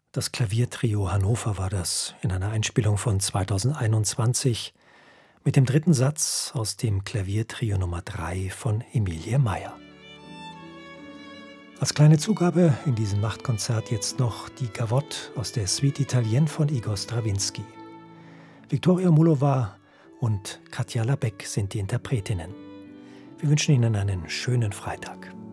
Das Klaviertrio Hannover war das in einer Einspielung von 2021 mit dem dritten Satz aus dem Klaviertrio Nummer 3 von Emilie Meyer. Als kleine Zugabe in diesem Nachtkonzert jetzt noch die Gavotte aus der Suite Italienne von Igor Strawinski. Viktoria Mullova und Katja Labeck sind die Interpretinnen. Wir wünschen Ihnen einen schönen Freitag.